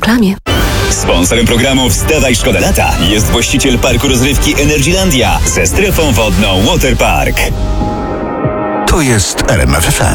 reklamie. Sponsorem programu Wstawaj Szkoda Lata jest właściciel parku rozrywki Energylandia ze strefą wodną Waterpark. To jest RMF FM.